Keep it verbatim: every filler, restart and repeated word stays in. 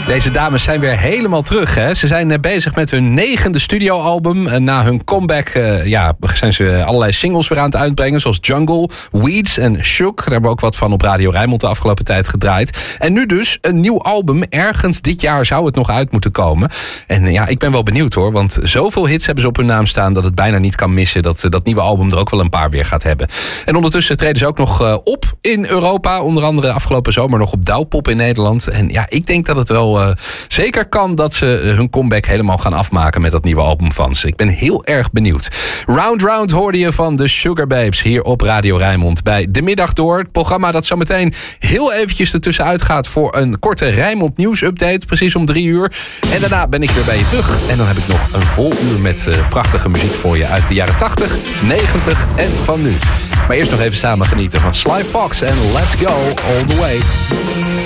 Deze dames zijn weer helemaal terug. Hè? Ze zijn bezig met hun negende studioalbum. Na hun comeback uh, ja, zijn ze allerlei singles weer aan het uitbrengen. Zoals Jungle, Weeds en Shook. Daar hebben we ook wat van op Radio Rijnmond de afgelopen tijd gedraaid. En nu dus een nieuw album. Ergens dit jaar zou het nog uit moeten komen. En ja, ik ben wel benieuwd hoor. Want zoveel hits hebben ze op hun naam staan dat het bijna niet kan missen. Dat dat nieuwe album er ook wel een paar weer gaat hebben. En ondertussen treden ze ook nog uh, op in Europa. Onder andere afgelopen zomer nog op Douwpop in Nederland. En ja, ik denk dat het wel Uh, zeker kan dat ze hun comeback helemaal gaan afmaken met dat nieuwe album van ze. Ik ben heel erg benieuwd. Round Round hoorde je van de Sugar Babes hier op Radio Rijnmond bij De Middag Door. Het programma dat zo meteen heel eventjes ertussenuit gaat voor een korte Rijnmond nieuws update. Precies om drie uur. En daarna ben ik weer bij je terug. En dan heb ik nog een vol uur met uh, prachtige muziek voor je uit de jaren tachtig, negentig en van nu. Maar eerst nog even samen genieten van Sly Fox en Let's Go All The Way.